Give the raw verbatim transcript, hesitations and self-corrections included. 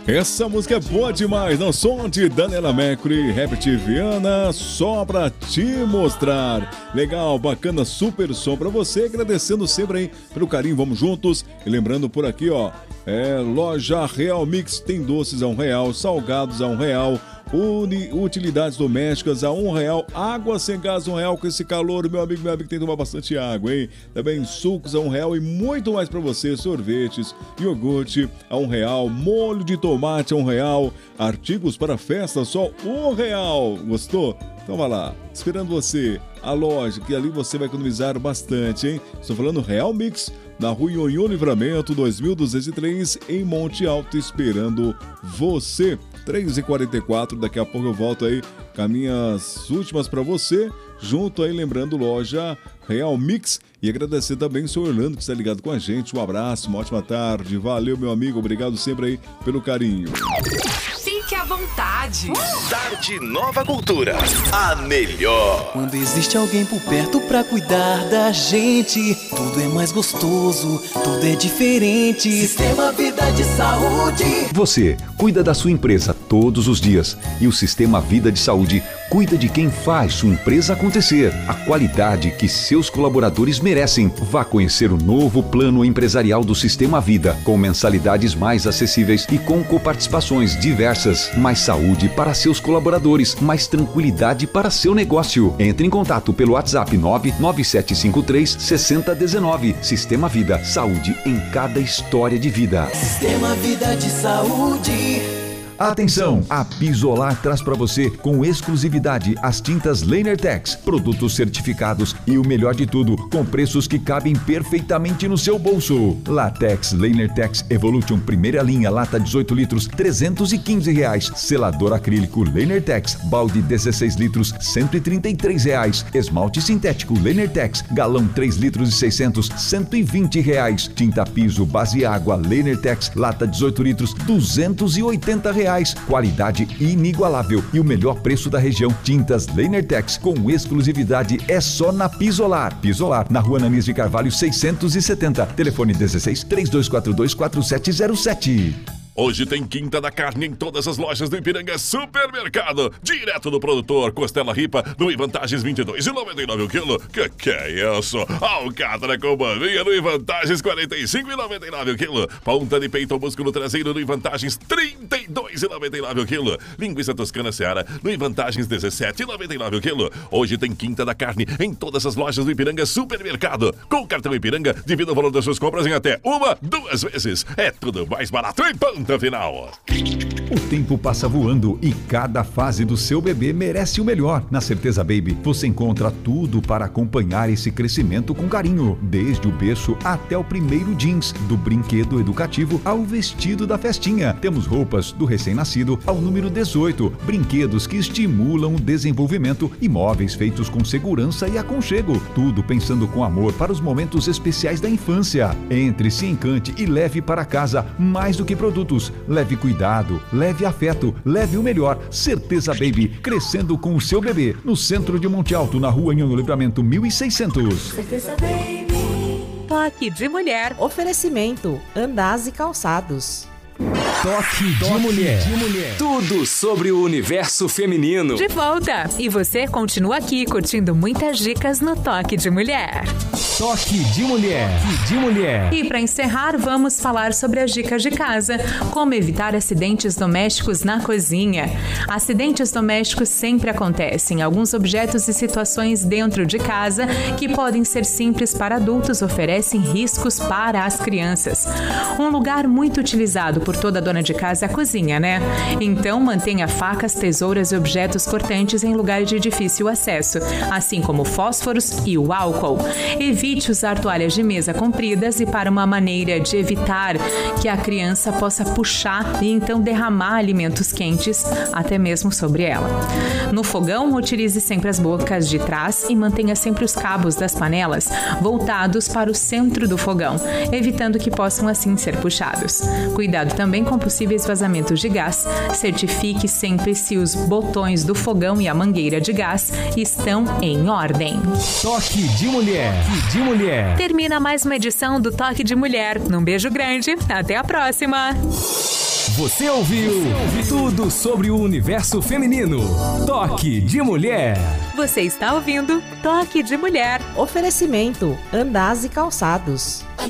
Essa música é boa demais, não? Som de Daniela Mercury, Herbert Viana, só pra te mostrar. Legal, bacana, super som pra você. Agradecendo sempre aí pelo carinho, vamos juntos. E lembrando por aqui, ó, é Loja Real Mix, tem doces a um real, salgados a um real, Uni, utilidades domésticas a um real, água sem gás a um real. Com esse calor, meu amigo, meu amigo, tem que tomar bastante água, hein? Também sucos a um real e muito mais pra você, sorvetes, iogurte a um real, molho de tomate a um real, artigos para festa só um real. Gostou? Então vai lá, esperando você, a loja, que ali você vai economizar bastante, hein? Estou falando Real Mix, na Rua Ionho Livramento, dois mil duzentos e três, em Monte Alto, esperando você. três e quarenta e quatro, daqui a pouco eu volto aí com as minhas últimas para você, junto aí, lembrando, loja Real Mix. E agradecer também o seu Orlando que está ligado com a gente. Um abraço, uma ótima tarde, valeu meu amigo, obrigado sempre aí pelo carinho. Fique à vontade. Tarde Nova Cultura, a melhor. Quando existe alguém por perto pra cuidar da gente, tudo é mais gostoso, tudo é diferente. Sistema Vida de Saúde. Você cuida da sua empresa todos os dias e o Sistema Vida de Saúde cuida de quem faz sua empresa acontecer. A qualidade que seus colaboradores merecem. Vá conhecer o novo plano empresarial do Sistema Vida, com mensalidades mais acessíveis e com coparticipações diversas. Mais saúde para seus colaboradores, mais tranquilidade para seu negócio. Entre em contato pelo WhatsApp nove nove sete cinco três seis zero um nove. Sistema Vida, saúde em cada história de vida. Sistema Vida de Saúde. Atenção! A Pisolar traz para você com exclusividade as tintas Lanertex, produtos certificados e o melhor de tudo, com preços que cabem perfeitamente no seu bolso. Latex Lanertex Evolution primeira linha, lata dezoito litros, trezentos e quinze reais. Selador acrílico Lanertex, balde dezesseis litros, cento e trinta e três reais. Esmalte sintético Lanertex, galão três litros e seiscentos, cento e vinte reais. Tinta piso base água Lanertex, lata dezoito litros, duzentos e oitenta reais. Qualidade inigualável e o melhor preço da região. Tintas Lanertex com exclusividade é só na Pisolar. Pisolar, na Rua Ananias de Carvalho seiscentos e setenta. Telefone dezesseis, três dois quatro dois, quatro sete zero sete. Hoje tem Quinta da Carne em todas as lojas do Ipiranga Supermercado. Direto do produtor, costela ripa no Ivantagens vinte e dois e noventa e nove o quilo. Que que é isso? Alcatra com banvinha no Ivantagens quarenta e cinco e noventa e nove o quilo. Ponta de peito ou músculo traseiro no Ivantagens trinta e dois e noventa e nove o quilo. Linguiça toscana Seara no Ivantagens dezessete e noventa e nove o quilo. Hoje tem Quinta da Carne em todas as lojas do Ipiranga Supermercado. Com o cartão Ipiranga, divida o valor das suas compras em até uma, duas vezes. É tudo mais barato em ponto final. O tempo passa voando e cada fase do seu bebê merece o melhor. Na Certeza Baby, você encontra tudo para acompanhar esse crescimento com carinho. Desde o berço até o primeiro jeans, do brinquedo educativo ao vestido da festinha. Temos roupas do recém-nascido ao número dezoito, brinquedos que estimulam o desenvolvimento e móveis feitos com segurança e aconchego. Tudo pensando com amor para os momentos especiais da infância. Entre, se encante e leve para casa mais do que produtos. Leve cuidado, leve afeto, leve o melhor. Certeza Baby, crescendo com o seu bebê. No centro de Monte Alto, na Rua Ionho Livramento mil e seiscentos. Certeza Baby. Toque de mulher. Oferecimento: Andaz e Calçados. Toque de mulher. de mulher. Tudo sobre o universo feminino. De volta. E você continua aqui curtindo muitas dicas no Toque de Mulher. Toque de mulher. de mulher. E para encerrar, vamos falar sobre as dicas de casa. Como evitar acidentes domésticos na cozinha. Acidentes domésticos sempre acontecem. Alguns objetos e situações dentro de casa que podem ser simples para adultos oferecem riscos para as crianças. Um lugar muito utilizado por toda dona de casa é a cozinha, né? Então mantenha facas, tesouras e objetos cortantes em lugares de difícil acesso, assim como fósforos e o álcool. Evite usar toalhas de mesa compridas e para uma maneira de evitar que a criança possa puxar e então derramar alimentos quentes até mesmo sobre ela. No fogão, utilize sempre as bocas de trás e mantenha sempre os cabos das panelas voltados para o centro do fogão, evitando que possam assim ser puxados. Cuidado também com possíveis vazamentos de gás. Certifique sempre se os botões do fogão e a mangueira de gás estão em ordem. Toque de mulher. de mulher. Termina mais uma edição do Toque de Mulher. Um beijo grande. Até a próxima. Você ouviu tudo sobre o universo feminino. Toque de Mulher. Você está ouvindo Toque de Mulher. Oferecimento Andaz e Calçados.